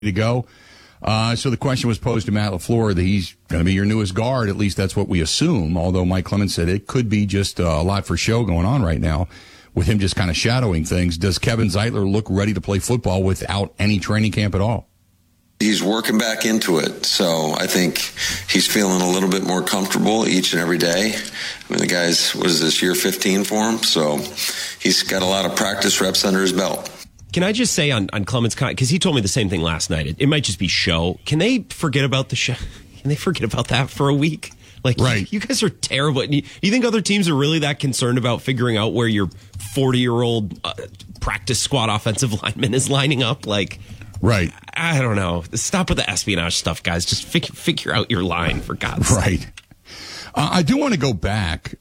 to go. So the question was posed to Matt LaFleur that he's going to be your newest guard. At least that's what we assume, although Mike Clemens said it could be just a lot for show going on right now with him just kind of shadowing things. Does Kevin Zeitler look ready to play football without any training camp at all? He's working back into it, so I think he's feeling a little bit more comfortable each and every day. I mean, the guy's, what is this, year 15 for him? So he's got a lot of practice reps under his belt. Can I just say on Clemens, because he told me the same thing last night, it might just be show. Can they forget about the show? Can they forget about that for a week? Like, right. You guys are terrible. Do you think other teams are really that concerned about figuring out where your 40-year-old practice squad offensive lineman is lining up? Like, right. I don't know. Stop with the espionage stuff, guys. Just figure out your line, for God's sake. Right. I do want to go back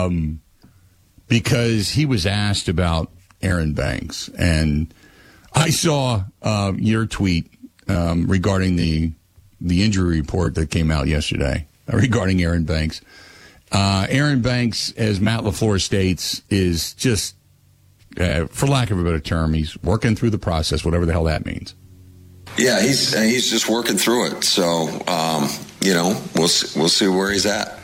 because he was asked about Aaron Banks, and I saw your tweet regarding the injury report that came out yesterday regarding Aaron Banks. Aaron Banks, as Matt LaFleur states, is just, for lack of a better term, he's working through the process, whatever the hell that means. Yeah, he's just working through it. So, we'll see where he's at.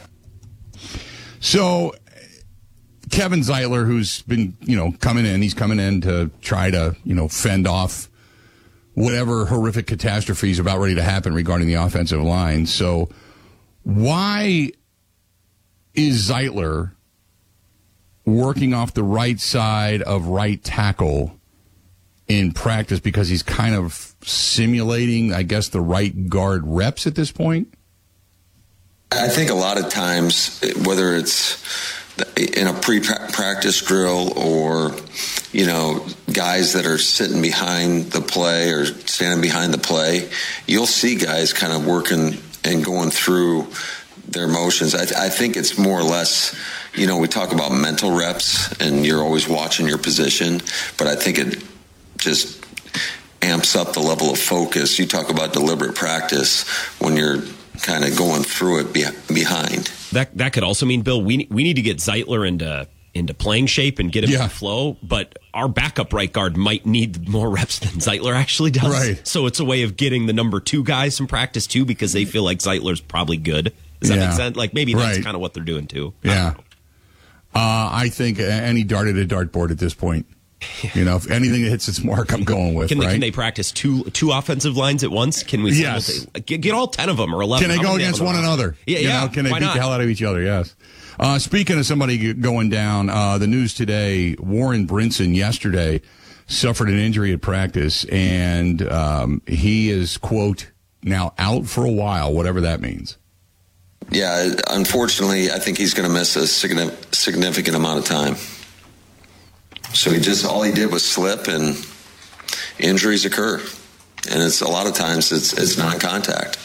So, Kevin Zeitler, who's been, coming in to try to, fend off whatever horrific catastrophe is about ready to happen regarding the offensive line. So, why is Zeitler working off the right side of right tackle in practice? Because he's kind of simulating, I guess, the right guard reps at this point? I think a lot of times, whether it's in a pre-practice drill or, guys that are sitting behind the play or standing behind the play, you'll see guys kind of working and going through their motions. I think it's more or less, we talk about mental reps and you're always watching your position, but I think it just amps up the level of focus. You talk about deliberate practice when you're kind of going through it behind. That could also mean, Bill, we need to get Zeitler into playing shape and get him in flow, but our backup right guard might need more reps than Zeitler actually does. Right. So it's a way of getting the number 2 guys some practice too, because they feel like Zeitler's probably good. Does that make sense? Like maybe that's kind of what they're doing too. Yeah. I think any dart at a dartboard at this point. If anything that hits its mark, I'm going with. Can they practice two offensive lines at once? Can we get all 10 of them or 11? Can they go against one another? Yeah. Can they beat the hell out of each other? Yes. Speaking of somebody going down, the news today, Warren Brinson yesterday suffered an injury at practice, and he is, quote, now out for a while, whatever that means. Yeah, unfortunately, I think he's going to miss a significant amount of time. So all he did was slip, and injuries occur. And it's a lot of times it's non-contact.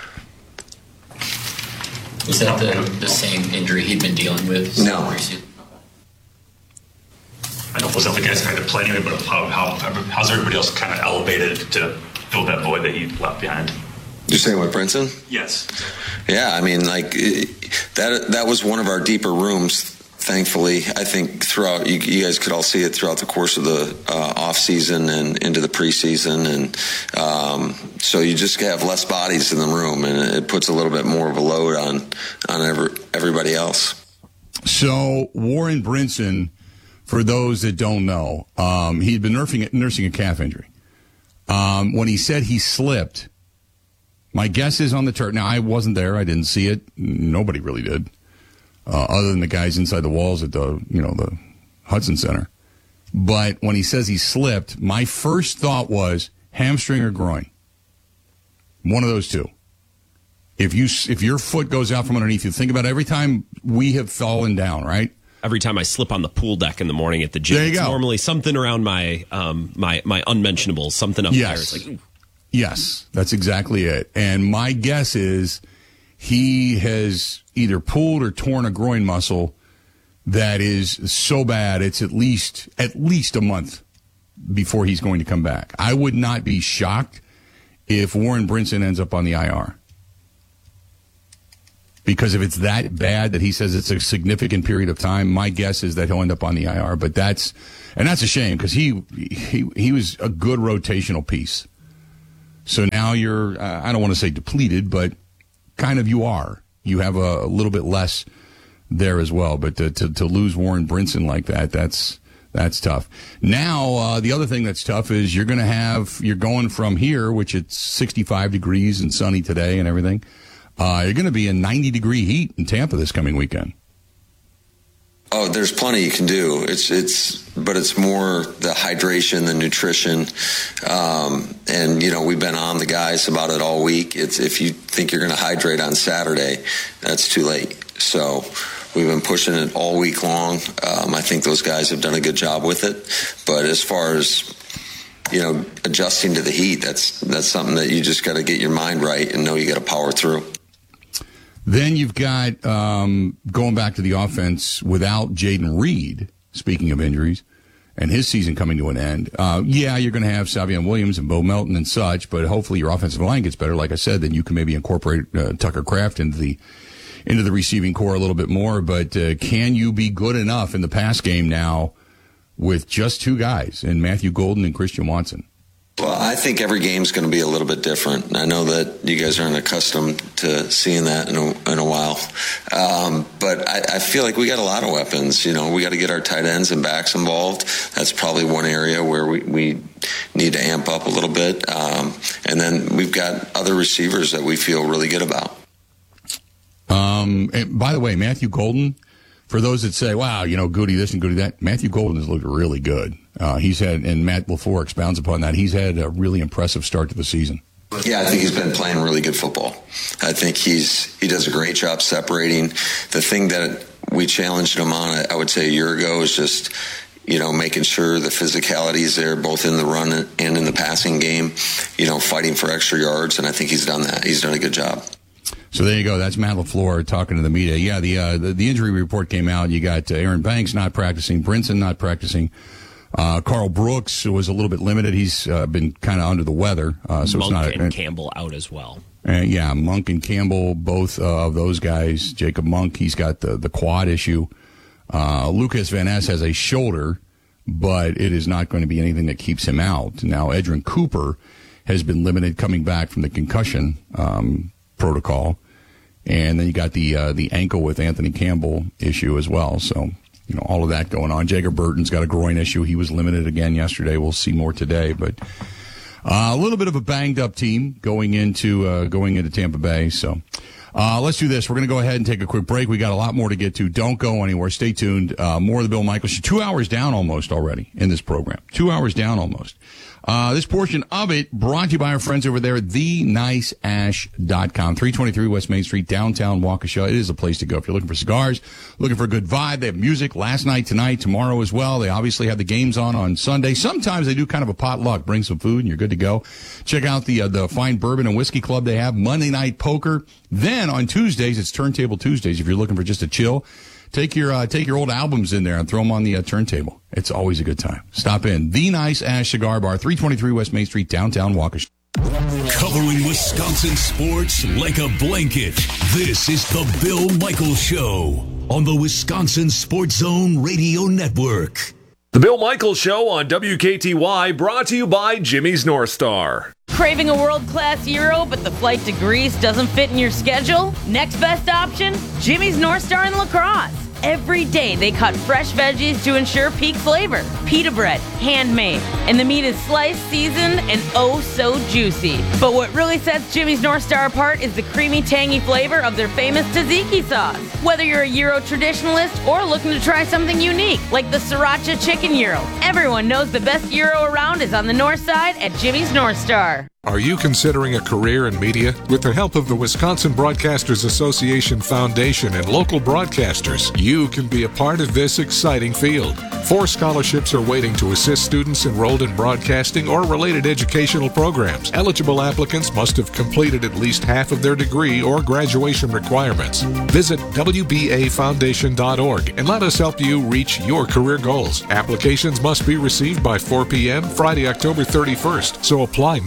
Was that the same injury he'd been dealing with? No. I don't know if the guys kind of play anyway, but how's everybody else kind of elevated to fill that void that he left behind? You're saying with Brinson? Yes. Yeah, I mean, that was one of our deeper rooms. Thankfully, I think throughout, you guys could all see it throughout the course of the off season and into the preseason, and so you just have less bodies in the room, and it puts a little bit more of a load on everybody else. So Warren Brinson, for those that don't know, he'd been nursing a calf injury. When he said he slipped, my guess is on the turf. Now I wasn't there; I didn't see it. Nobody really did. Other than the guys inside the walls at the Hudson Center. But when he says he slipped, my first thought was hamstring or groin. One of those two. If your foot goes out from underneath you, think about every time we have fallen down, right? Every time I slip on the pool deck in the morning at the gym, it's normally something around my my unmentionables, something up there. It's like, yes, that's exactly it. And my guess is he has either pulled or torn a groin muscle that is so bad it's at least a month before he's going to come back. I would not be shocked if Warren Brinson ends up on the IR. Because if it's that bad that he says it's a significant period of time, my guess is that he'll end up on the IR. But that's a shame because he was a good rotational piece. So now you're, I don't want to say depleted, but kind of you are. You have a little bit less there as well. But to lose Warren Brinson like that, that's tough. Now, the other thing that's tough is you're going from here, which it's 65 degrees and sunny today and everything. You're going to be in 90-degree heat in Tampa this coming weekend. Oh, there's plenty you can do. But it's more the hydration, the nutrition, and we've been on the guys about it all week. It's if you think you're going to hydrate on Saturday, that's too late. So we've been pushing it all week long. I think those guys have done a good job with it. But as far as adjusting to the heat, that's something that you just got to get your mind right and know you got to power through. Then you've got, going back to the offense, without Jaden Reed, speaking of injuries, and his season coming to an end. You're going to have Savion Williams and Bo Melton and such, but hopefully your offensive line gets better. Like I said, then you can maybe incorporate Tucker Kraft into the receiving core a little bit more. But can you be good enough in the pass game now with just two guys, in Matthew Golden and Christian Watson? Well, I think every game's going to be a little bit different. And I know that you guys aren't accustomed to seeing that in a while. But I feel like we got a lot of weapons. We got to get our tight ends and backs involved. That's probably one area where we need to amp up a little bit. And then we've got other receivers that we feel really good about. And by the way, Matthew Golden, for those that say, wow, Goody this and Goody that, Matthew Golden has looked really good. He's had, and Matt LaFleur expounds upon that, he's had a really impressive start to the season. Yeah, I think he's been playing really good football. I think he does a great job separating. The thing that we challenged him on, I would say a year ago, is just, making sure the physicality is there, both in the run and in the passing game, fighting for extra yards. And I think he's done that. He's done a good job. So there you go. That's Matt LaFleur talking to the media. Yeah, the injury report came out. You got Aaron Banks not practicing, Brinson not practicing. Carl Brooks was a little bit limited. He's been kind of under the weather. So Monk it's not and Campbell out as well. Monk and Campbell, both of those guys. Jacob Monk, he's got the quad issue. Lucas Van Ness has a shoulder, but it is not going to be anything that keeps him out. Now, Edrin Cooper has been limited coming back from the concussion protocol. And then you got the ankle with Anthony Campbell issue as well. So, all of that going on. Jager Burton's got a groin issue. He was limited again yesterday. We'll see more today. But a little bit of a banged-up team going into Tampa Bay. So let's do this. We're going to go ahead and take a quick break. We got a lot more to get to. Don't go anywhere. Stay tuned. More of the Bill Michaels Show. 2 hours down almost already in this program. 2 hours down almost. This portion of it brought to you by our friends over there at theniceash.com. 323 West Main Street, downtown Waukesha. It is a place to go if you're looking for cigars, looking for a good vibe. They have music last night, tonight, tomorrow as well. They obviously have the games on Sunday. Sometimes they do kind of a potluck. Bring some food and you're good to go. Check out the fine bourbon and whiskey club they have. Monday night poker. Then on Tuesdays, it's Turntable Tuesdays if you're looking for just a chill. Take your old albums in there and throw them on the turntable. It's always a good time. Stop in. The Nice Ash Cigar Bar, 323 West Main Street, downtown Waukesha. Covering Wisconsin sports like a blanket. This is the Bill Michaels Show on the Wisconsin Sports Zone Radio Network. The Bill Michaels Show on WKTY, brought to you by Jimmy's North Star. Craving a world-class gyro, but the flight to Greece doesn't fit in your schedule? Next best option? Jimmy's North Star in La Crosse. Every day they cut fresh veggies to ensure peak flavor. Pita bread, handmade, and the meat is sliced, seasoned, and oh so juicy. But what really sets Jimmy's North Star apart is the creamy, tangy flavor of their famous tzatziki sauce. Whether you're a gyro traditionalist or looking to try something unique, like the Sriracha Chicken Gyro, everyone knows the best gyro around is on the north side at Jimmy's North Star. Are you considering a career in media? With the help of the Wisconsin Broadcasters Association Foundation and local broadcasters, you can be a part of this exciting field. 4 scholarships are waiting to assist students enrolled in broadcasting or related educational programs. Eligible applicants must have completed at least half of their degree or graduation requirements. Visit WBAFoundation.org and let us help you reach your career goals. Applications must be received by 4 p.m. Friday, October 31st, so apply now.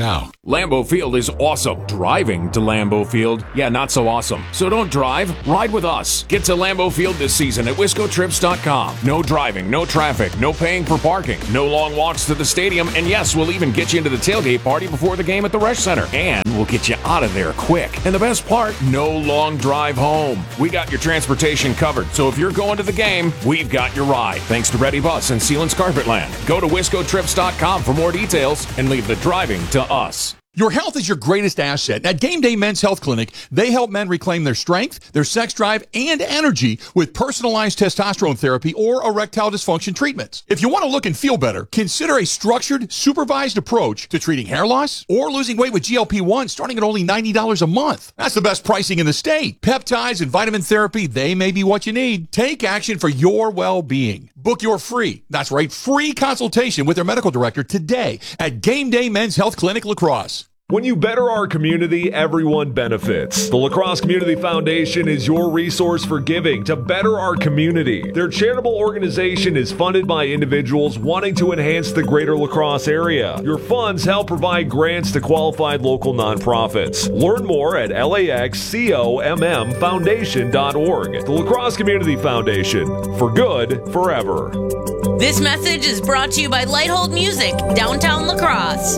Lambeau Field is awesome. Driving to Lambeau Field, yeah, not so awesome. So don't drive, ride with us. Get to Lambeau Field this season at wiscotrips.com. No driving, no traffic, no paying for parking, no long walks to the stadium, and yes, we'll even get you into the tailgate party before the game at the Resch Center. And we'll get you out of there quick. And the best part, no long drive home. We got your transportation covered, so if you're going to the game, we've got your ride. Thanks to Ready Bus and Sealands Carpetland. Go to wiscotrips.com for more details and leave the driving to us. Your health is your greatest asset. At Game Day Men's Health Clinic, they help men reclaim their strength, their sex drive, and energy with personalized testosterone therapy or erectile dysfunction treatments. If you want to look and feel better, consider a structured, supervised approach to treating hair loss or losing weight with GLP-1 starting at only $90 a month. That's the best pricing in the state. Peptides and vitamin therapy, they may be what you need. Take action for your well-being. Book your free consultation with their medical director today at Game Day Men's Health Clinic La Crosse. When you better our community, everyone benefits. The La Crosse Community Foundation is your resource for giving to better our community. Their charitable organization is funded by individuals wanting to enhance the greater La Crosse area. Your funds help provide grants to qualified local nonprofits. Learn more at laxcommfoundation.org. The La Crosse Community Foundation, for good forever. This message is brought to you by Lighthold Music, downtown La Crosse.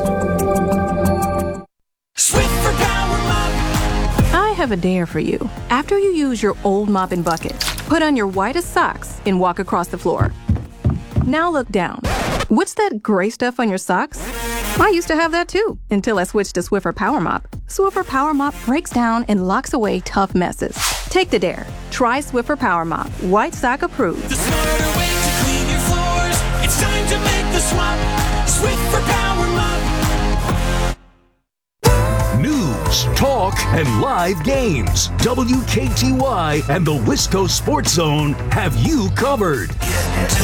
Swiffer Power Mop. I have a dare for you. After you use your old mop and bucket, put on your whitest socks and walk across the floor. Now look down. What's that gray stuff on your socks? I used to have that too, until I switched to Swiffer Power Mop. Swiffer Power Mop breaks down and locks away tough messes. Take the dare. Try Swiffer Power Mop. White sock approved. The smarter way to clean your floors. It's time to make the swap. Swiffer Power Mop. News, talk, and live games. WKTY and the Wisco Sports Zone have you covered. Get into